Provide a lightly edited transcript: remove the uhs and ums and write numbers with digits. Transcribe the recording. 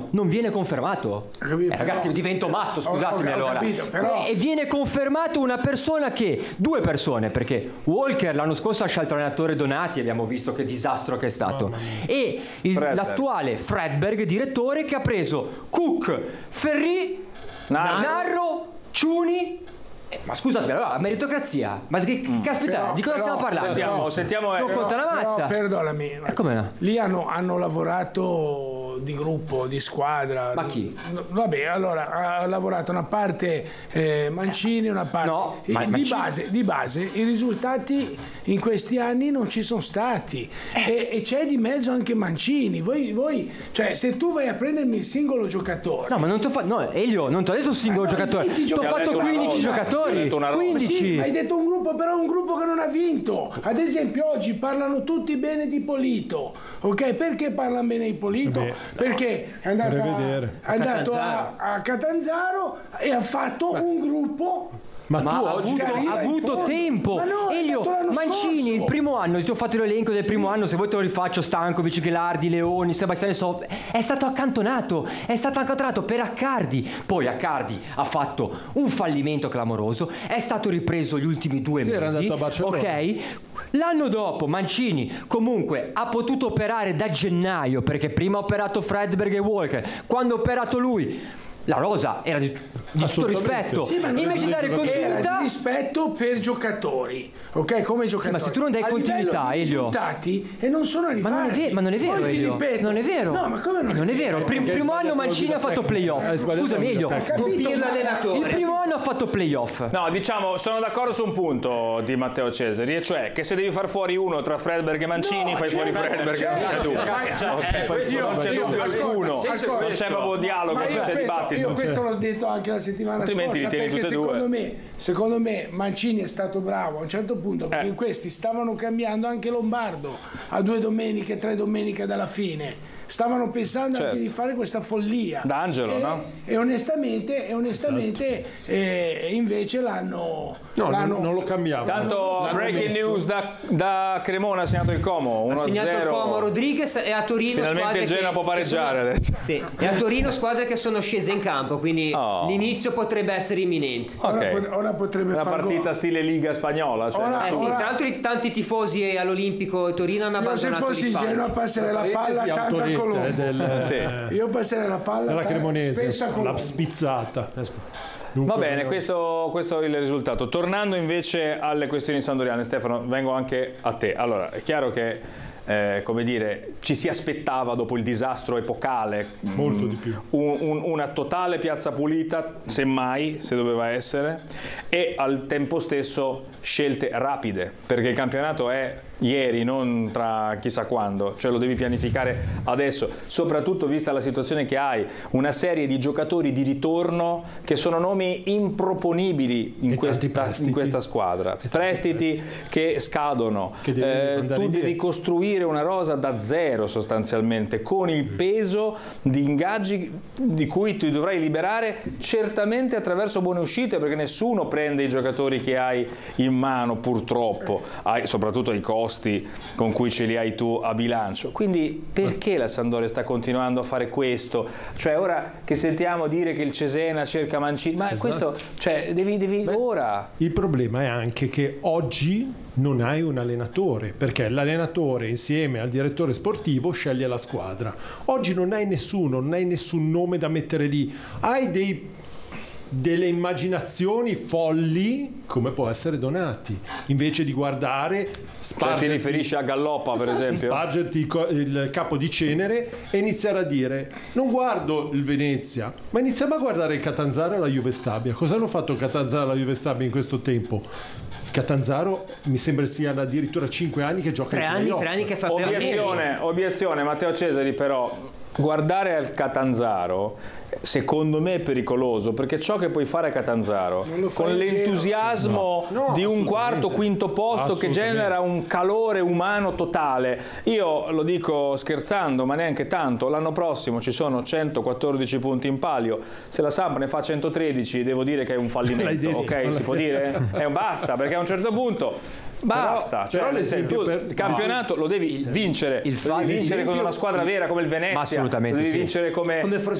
non viene confermato. Ragazzi, divento matto, scusatemi allora. Capito, però... E viene confermato due persone, perché Walker l'anno scorso ha scelto l'allenatore Donati, abbiamo visto che disastro che è stato, e l'attuale Fredberg, direttore, che ha preso Cook, Ferri, Narro, Ciuni. Ma scusate, allora, meritocrazia, ma che caspita, di cosa stiamo parlando? Sentiamo non conta una mazza. Perdonami, Come no? lì hanno lavorato di gruppo, di squadra. Ma chi? Vabbè, allora ha lavorato una parte Mancini, una parte no, di base i risultati in questi anni non ci sono stati e c'è di mezzo anche Mancini. Voi cioè, se tu vai a prendermi il singolo giocatore, no, ma non ti ho fatto, no, Elio, non ti ho detto un singolo giocatore, ti ho fatto 15 giocatori. 15. Sì, ma hai detto un gruppo, però un gruppo che non ha vinto. Ad esempio oggi parlano tutti bene di Polito, ok? Perché parlano bene di Polito? Perché è andato a Catanzaro e ha fatto un gruppo. Ma tu ha avuto tempo. Elio, Mancini il primo anno, ti ho fatto l'elenco del primo anno, se vuoi te lo rifaccio: Stankovic, Ghelardi, Leoni, Sebastiano Sof. È stato accantonato per Accardi. Poi Accardi ha fatto un fallimento clamoroso, è stato ripreso gli ultimi 2 mesi. Era andato a Barcellona. Ok? L'anno dopo Mancini comunque ha potuto operare da gennaio, perché prima ha operato Fredberg e Walker. Quando ha operato lui, la rosa era di tutto rispetto. Sì, invece di dare continuità, di rispetto per giocatori, ok? Come giocatori. Sì, ma se tu non dai continuità, Elio, risultati e non sono arrivati. Ma non è vero, Elio. Non è vero. No, ma come non è vero? Il primo anno Mancini ha fatto playoff. Scusami, Elio. Il primo anno ha fatto playoff. No, diciamo, sono d'accordo su un punto di Matteo Cesari, e cioè che se devi far fuori uno tra Fredberg e Mancini, fai fuori Fredberg, non c'è dubbio. Non c'è dubbio alcuno. Non c'è proprio dialogo, non c'è dibattito. Io questo l'ho detto anche la settimana scorsa, perché secondo me Mancini è stato bravo a un certo punto, perché in questi stavano cambiando anche Lombardo a 2 domeniche, 3 domeniche dalla fine. Stavano pensando anche di fare questa follia. D'Angelo, no? E onestamente invece l'hanno... non lo cambiamo. Tanto breaking news da Cremona ha segnato il Como 1-0. Ha segnato il Como Rodriguez, e a Torino finalmente il Genoa può pareggiare adesso. Sì, e a Torino squadre che sono scese in campo, quindi l'inizio potrebbe essere imminente. Ora potrebbe una partita stile Liga spagnola, cioè. Sì, tra l'altro tanti tifosi all'Olimpico Torino hanno abbandonato se fossi Genoa passerei la palla accanto al Colombo. Io passerei la palla alla Cremonese, la spizzata. Va bene, questo è il risultato. Tornando invece alle questioni sandoriane, Stefano, vengo anche a te. Allora, è chiaro che come dire, ci si aspettava dopo il disastro epocale molto di più una totale piazza pulita, semmai, se doveva essere, e al tempo stesso scelte rapide, perché il campionato è ieri, non tra chissà quando, cioè lo devi pianificare adesso, soprattutto vista la situazione che hai, una serie di giocatori di ritorno che sono nomi improponibili in questa squadra, prestiti che scadono, tu devi costruire una rosa da zero sostanzialmente, con il peso di ingaggi di cui tu dovrai liberare certamente attraverso buone uscite, perché nessuno prende i giocatori che hai in mano, purtroppo, soprattutto ai costi con cui ce li hai tu a bilancio. Quindi perché la Sampdoria sta continuando a fare questo? Cioè, ora che sentiamo dire che il Cesena cerca Mancini, ma questo, cioè, devi ora. Il problema è anche che oggi non hai un allenatore, perché l'allenatore insieme al direttore sportivo sceglie la squadra. Oggi non hai nessuno, non hai nessun nome da mettere lì, hai delle immaginazioni folli come può essere Donati, invece di guardare, cioè ti riferisci a Galloppa, per esempio, spargerti il capo di cenere e iniziare a dire: non guardo il Venezia, ma iniziamo a guardare il Catanzaro e la Juve Stabia. Cosa hanno fatto Catanzaro e la Juve Stabia in questo tempo? Catanzaro mi sembra siano addirittura 5 anni che gioca 3 anni che fa obiezione Matteo Cesari, però guardare al Catanzaro secondo me è pericoloso, perché ciò che puoi fare a Catanzaro con l'entusiasmo di un quarto, quinto posto che genera un calore umano totale, io lo dico scherzando ma neanche tanto, l'anno prossimo ci sono 114 punti in palio, se la Samp ne fa 113 devo dire che è un fallimento, ok? Si può dire? È un basta, perché a un certo punto basta, però il campionato lo devi vincere, vincere con una squadra vera come il Venezia, assolutamente lo devi vincere come